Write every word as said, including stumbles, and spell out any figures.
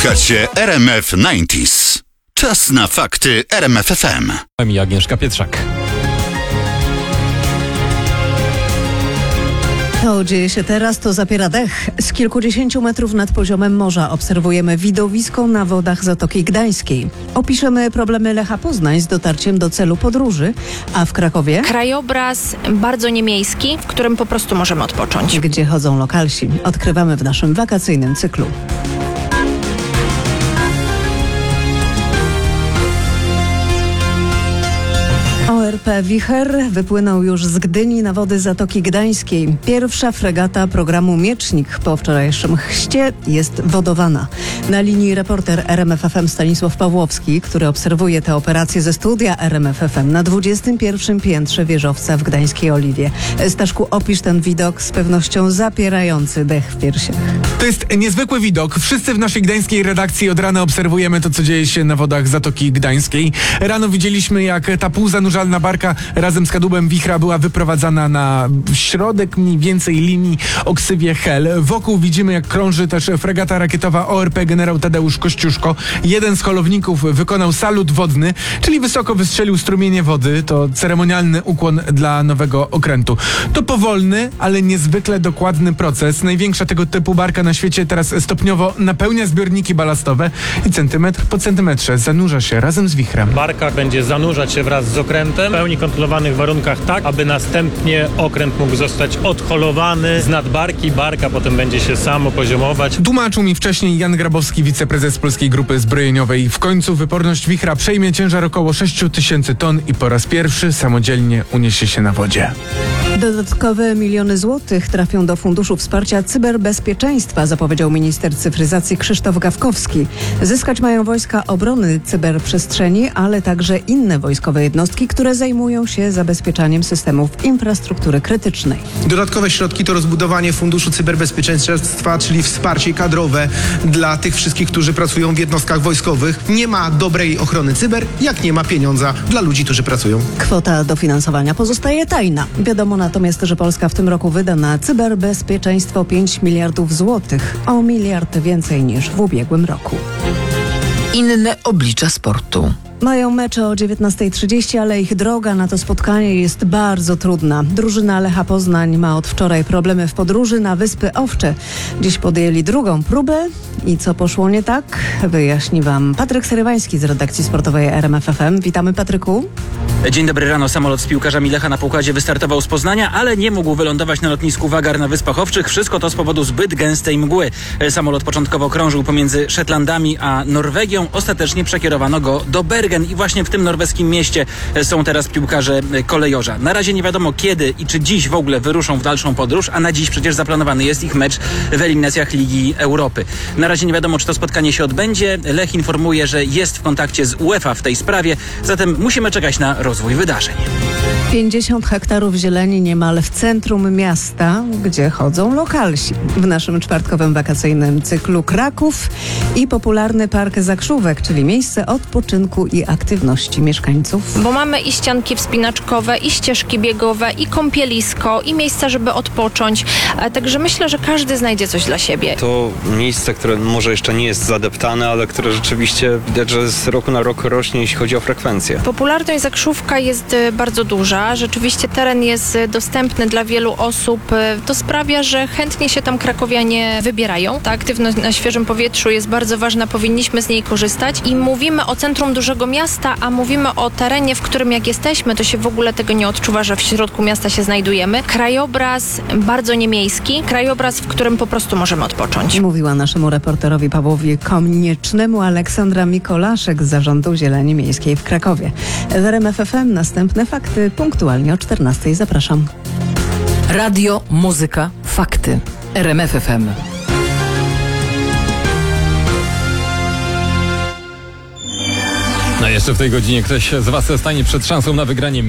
Słuchacie R M F dziewięćdziesiąt. Czas na fakty R M F F M. I Agnieszka Pietrzak. To dzieje się teraz, to zapiera dech. Z kilkudziesięciu metrów nad poziomem morza obserwujemy widowisko na wodach Zatoki Gdańskiej. Opiszemy problemy Lecha Poznań z dotarciem do celu podróży, a w Krakowie... Krajobraz bardzo niemiejski, w którym po prostu możemy odpocząć. Gdzie chodzą lokalsi. Odkrywamy w naszym wakacyjnym cyklu. O R P Wicher wypłynął już z Gdyni na wody Zatoki Gdańskiej. Pierwsza fregata programu Miecznik po wczorajszym chrzcie jest wodowana. Na linii reporter R M F F M Stanisław Pawłowski, który obserwuje tę operację ze studia R M F F M na dwudziestym pierwszym piętrze wieżowca w Gdańskiej Oliwie. Staszku, opisz ten widok, z pewnością zapierający dech w piersiach. To jest niezwykły widok. Wszyscy w naszej gdańskiej redakcji od rana obserwujemy to, co dzieje się na wodach Zatoki Gdańskiej. Rano widzieliśmy, jak ta półzanurzalna barka razem z kadłubem wichra była wyprowadzana na środek mniej więcej linii Oksywie Hel. Wokół widzimy, jak krąży też fregata rakietowa O R P generał Tadeusz Kościuszko. Jeden z holowników wykonał salut wodny, czyli wysoko wystrzelił strumienie wody. To ceremonialny ukłon dla nowego okrętu. To powolny, ale niezwykle dokładny proces. Największa tego typu barka na świecie teraz stopniowo napełnia zbiorniki balastowe i centymetr po centymetrze zanurza się razem z wichrem. Barka będzie zanurzać się wraz z okrętem w pełni kontrolowanych warunkach, tak aby następnie okręt mógł zostać odholowany z nadbarki. Barka potem będzie się samo poziomować. Tłumaczył mi wcześniej Jan Grabowski, wiceprezes Polskiej Grupy Zbrojeniowej. W końcu wyporność wichra przejmie ciężar około sześć tysięcy ton i po raz pierwszy samodzielnie uniesie się na wodzie. Dodatkowe miliony złotych trafią do Funduszu Wsparcia Cyberbezpieczeństwa, zapowiedział minister cyfryzacji Krzysztof Gawkowski. Zyskać mają wojska obrony cyberprzestrzeni, ale także inne wojskowe jednostki, które zajmują się zabezpieczaniem systemów infrastruktury krytycznej. Dodatkowe środki to rozbudowanie Funduszu Cyberbezpieczeństwa, czyli wsparcie kadrowe dla tych wszystkich, którzy pracują w jednostkach wojskowych. Nie ma dobrej ochrony cyber, jak nie ma pieniądza dla ludzi, którzy pracują. Kwota dofinansowania pozostaje tajna. Wiadomo natomiast, że Polska w tym roku wyda na cyberbezpieczeństwo pięć miliardów złotych, o miliard więcej niż w ubiegłym roku. Inne oblicza sportu. Mają mecze o dziewiętnasta trzydzieści, ale ich droga na to spotkanie jest bardzo trudna. Drużyna Lecha Poznań ma od wczoraj problemy w podróży na Wyspy Owcze. Dziś podjęli drugą próbę i co poszło nie tak, wyjaśni wam Patryk Serywański z redakcji sportowej R M F F M. Witamy, Patryku. Dzień dobry rano. Samolot z piłkarzami Lecha na pokładzie wystartował z Poznania, ale nie mógł wylądować na lotnisku Wagar na Wyspach Owczych. Wszystko to z powodu zbyt gęstej mgły. Samolot początkowo krążył pomiędzy Szetlandami a Norwegią. Ostatecznie przekierowano go do Bergen i właśnie w tym norweskim mieście są teraz piłkarze kolejorza. Na razie nie wiadomo, kiedy i czy dziś w ogóle wyruszą w dalszą podróż, a na dziś przecież zaplanowany jest ich mecz w eliminacjach Ligi Europy. Na razie nie wiadomo, czy to spotkanie się odbędzie. Lech informuje, że jest w kontakcie z UEFA w tej sprawie, zatem musimy czekać na rozwój wydarzeń. pięćdziesiąt hektarów zieleni niemal w centrum miasta, gdzie chodzą lokalsi. W naszym czwartkowym wakacyjnym cyklu Kraków i popularny Park Zakrzówek, czyli miejsce odpoczynku i aktywności mieszkańców. Bo mamy i ścianki wspinaczkowe, i ścieżki biegowe, i kąpielisko, i miejsca, żeby odpocząć. Także myślę, że każdy znajdzie coś dla siebie. To miejsce, które może jeszcze nie jest zadeptane, ale które rzeczywiście widać, że z roku na rok rośnie, jeśli chodzi o frekwencję. Popularność Zakrzówka jest bardzo duża. Rzeczywiście teren jest dostępny dla wielu osób. To sprawia, że chętnie się tam krakowianie wybierają. Ta aktywność na świeżym powietrzu jest bardzo ważna, powinniśmy z niej korzystać. I mówimy o centrum dużego miasta, a mówimy o terenie, w którym jak jesteśmy, to się w ogóle tego nie odczuwa, że w środku miasta się znajdujemy. Krajobraz bardzo niemiejski, krajobraz, w którym po prostu możemy odpocząć. Mówiła naszemu reporterowi Pawłowi Koniecznemu Aleksandra Mikolaszek z Zarządu Zieleni Miejskiej w Krakowie. W R M F F M następne fakty punktualnie o czternastej. Zapraszam. Radio, muzyka, fakty. R M F F M. No jeszcze w tej godzinie ktoś z was stanie przed szansą na wygranie